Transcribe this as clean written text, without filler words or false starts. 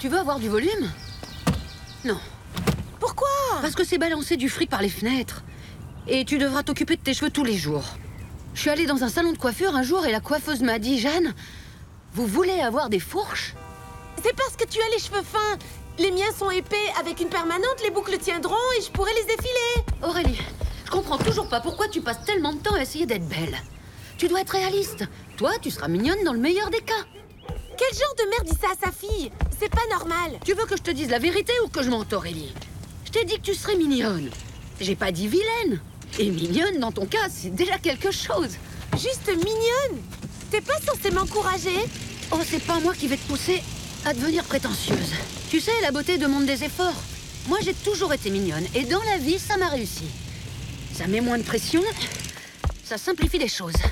Tu veux avoir du volume? Non. Pourquoi? Parce que c'est balancer du fric par les fenêtres. Et tu devras t'occuper de tes cheveux tous les jours. Je suis allée dans un salon de coiffure un jour et la coiffeuse m'a dit, Jeanne, vous voulez avoir des fourches? C'est parce que tu as les cheveux fins. Les miens sont épais. Avec une permanente, les boucles tiendront et je pourrai les effiler. Aurélie, je comprends toujours pas pourquoi tu passes tellement de temps à essayer d'être belle. Tu dois être réaliste. Toi, tu seras mignonne dans le meilleur des cas. Quel genre de mère dit ça à sa fille? C'est pas normal. Tu veux que je te dise la vérité ou que je mente, Aurélie? Je t'ai dit que tu serais mignonne. J'ai pas dit vilaine. Et mignonne, dans ton cas, c'est déjà quelque chose. Juste mignonne. T'es pas censée m'encourager? Oh, c'est pas moi qui vais te pousser à devenir prétentieuse. Tu sais, la beauté demande des efforts. Moi, j'ai toujours été mignonne. Et dans la vie, ça m'a réussi. Ça met moins de pression. Ça simplifie les choses.